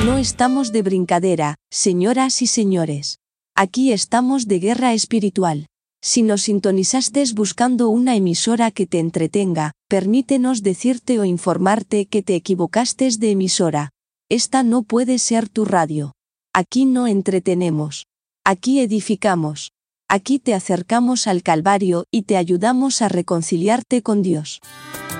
No estamos de brincadera, señoras y señores. Aquí estamos de guerra espiritual. Si nos sintonizaste buscando una emisora que te entretenga, permítenos decirte o informarte que te equivocaste de emisora. Esta no puede ser tu radio. Aquí no entretenemos. Aquí edificamos. Aquí te acercamos al Calvario y te ayudamos a reconciliarte con Dios.